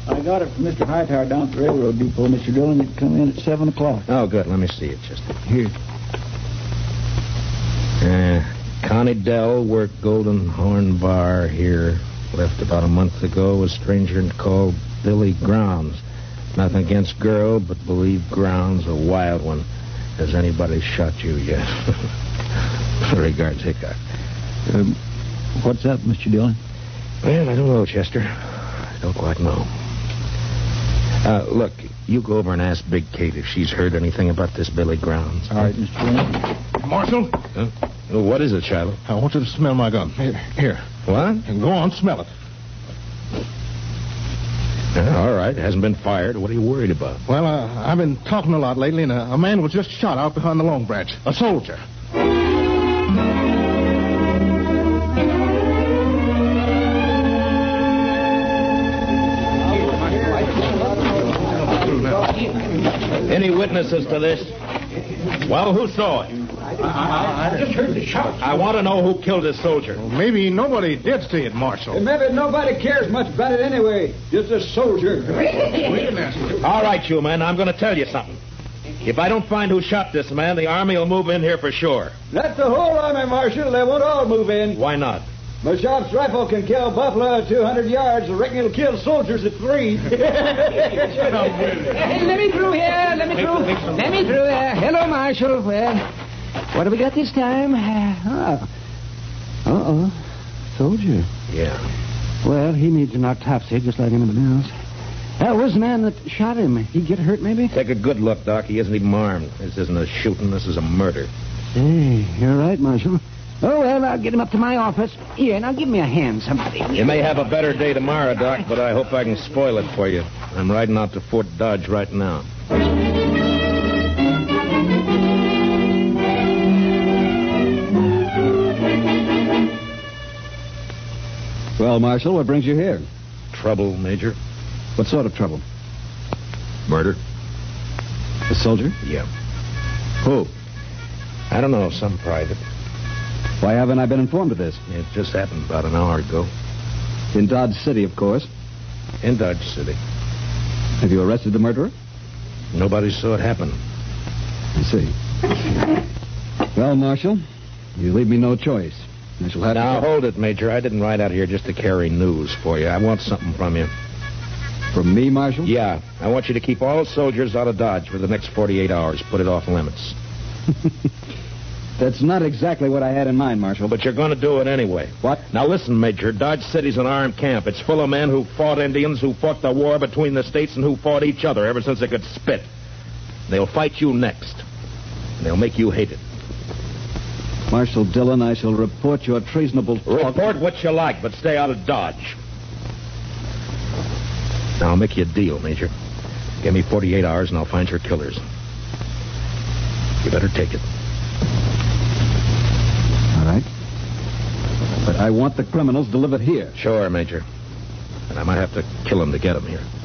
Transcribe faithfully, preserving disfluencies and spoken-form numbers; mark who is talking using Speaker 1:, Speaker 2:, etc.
Speaker 1: I got it from Mister Hightower down at the railroad depot, Mister Dillon. It come in at seven o'clock.
Speaker 2: Oh, good. Let me see it, Chester.
Speaker 1: Here.
Speaker 2: Uh, Connie Dell worked Golden Horn Bar here. Left about a month ago. A stranger called Billy Grounds. Nothing against girl, but believe Grounds a wild one. Has anybody shot you yet? Regards, Hickok.
Speaker 1: Um, what's up, Mister Dillon?
Speaker 2: Well, I don't know, Chester. I don't quite know. Uh, look, you go over and ask Big Kate if she's heard anything about this Billy Grounds.
Speaker 1: All right, Mister Dillon.
Speaker 3: Marshal?
Speaker 2: Huh? Well, what is it, Shiloh?
Speaker 3: I want you to smell my gun. Here. here.
Speaker 2: What?
Speaker 3: And go on, smell it.
Speaker 2: Uh, all right. It hasn't been fired. What are you worried about?
Speaker 3: Well, uh, I've been talking a lot lately, and a, a man was just shot out behind the Long Branch. A soldier.
Speaker 2: Any witnesses to this? Well, who saw it?
Speaker 1: I, I just heard the shot.
Speaker 2: I want to know who killed this soldier.
Speaker 3: Well, maybe nobody did see it, Marshal.
Speaker 1: Maybe nobody cares much about it anyway. Just a soldier.
Speaker 2: All right, you men, I'm going to tell you something. If I don't find who shot this man, the Army will move in here for sure.
Speaker 1: That's the whole army, Marshal. They won't all move in.
Speaker 2: Why not?
Speaker 1: My shot's rifle can kill buffalo at two hundred yards. I reckon it'll kill soldiers at three.
Speaker 4: Hey, let me through here. Let me through. Let me through here. Hello, Marshal. Well, what have we got this time? Uh, oh. Uh-oh. Soldier.
Speaker 2: Yeah.
Speaker 4: Well, he needs an autopsy just like anybody else. That was the man that shot him. He get hurt, maybe?
Speaker 2: Take a good look, Doc. He isn't even armed. This isn't a shooting. This is a murder.
Speaker 4: Hey, you're right, Marshal. Oh, well, I'll get him up to my office. Here, now give me a hand, somebody.
Speaker 2: You may have a better day tomorrow, Doc, but I hope I can spoil it for you. I'm riding out to Fort Dodge right now.
Speaker 5: Well, Marshal, what brings you here?
Speaker 2: Trouble, Major?
Speaker 5: What sort of trouble?
Speaker 2: Murder?
Speaker 5: A soldier?
Speaker 2: Yeah.
Speaker 5: Who?
Speaker 2: I don't know, some private.
Speaker 5: Why haven't I been informed of this?
Speaker 2: It just happened about an hour ago.
Speaker 5: In Dodge City, of course.
Speaker 2: In Dodge City.
Speaker 5: Have you arrested the murderer?
Speaker 2: Nobody saw it happen.
Speaker 5: I see. Well, Marshal, you leave me no choice. I shall have
Speaker 2: Now,
Speaker 5: to...
Speaker 2: hold it, Major. I didn't ride out here just to carry news for you. I want something from you.
Speaker 5: From me, Marshal?
Speaker 2: Yeah. I want you to keep all soldiers out of Dodge for the next forty-eight hours. Put it off limits.
Speaker 5: That's not exactly what I had in mind, Marshal.
Speaker 2: But you're going to do it anyway.
Speaker 5: What?
Speaker 2: Now, listen, Major. Dodge City's an armed camp. It's full of men who fought Indians, who fought the war between the states, and who fought each other ever since they could spit. They'll fight you next. And they'll make you hate it.
Speaker 5: Marshal Dillon, I shall report your treasonable talk.
Speaker 2: Report what you like, but stay out of Dodge. Now, I'll make you a deal, Major. Give me forty-eight hours, and I'll find your killers. You better take it.
Speaker 5: All right. But I want the criminals delivered here.
Speaker 2: Sure, Major. And I might have to kill them to get them here.